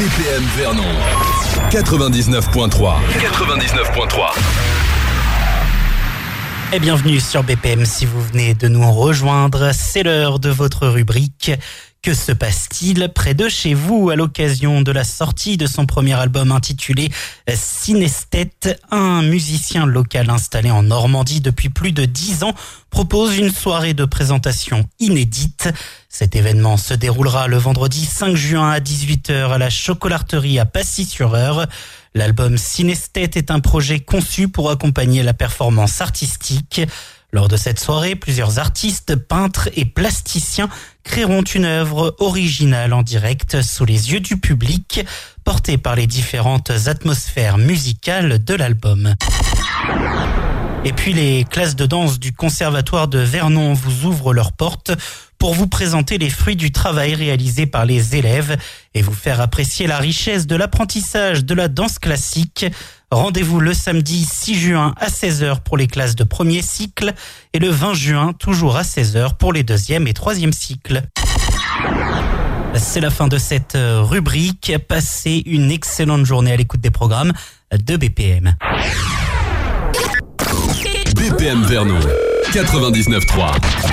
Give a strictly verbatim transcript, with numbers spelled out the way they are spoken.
P M Vernon quatre-vingt-dix-neuf point trois. quatre-vingt-dix-neuf point trois. Et bienvenue sur B P M si vous venez de nous rejoindre. C'est l'heure de votre rubrique. Que se passe-t-il près de chez vous à l'occasion de la sortie de son premier album intitulé Synesthète? Un musicien local installé en Normandie depuis plus de dix ans propose une soirée de présentation inédite. Cet événement se déroulera le vendredi cinq juin à dix-huit heures à la chocolaterie à Passy-sur-Eure. L'album Synesthète est un projet conçu pour accompagner la performance artistique. Lors de cette soirée, plusieurs artistes, peintres et plasticiens créeront une œuvre originale en direct sous les yeux du public, portée par les différentes atmosphères musicales de l'album. Et puis les classes de danse du Conservatoire de Vernon vous ouvrent leurs portes pour vous présenter les fruits du travail réalisé par les élèves et vous faire apprécier la richesse de l'apprentissage de la danse classique. Rendez-vous le samedi six juin à seize heures pour les classes de premier cycle et le vingt juin toujours à seize heures pour les deuxième et troisième cycles. C'est la fin de cette rubrique. Passez une excellente journée à l'écoute des programmes de B P M. B P M Vernon quatre-vingt-dix-neuf point trois.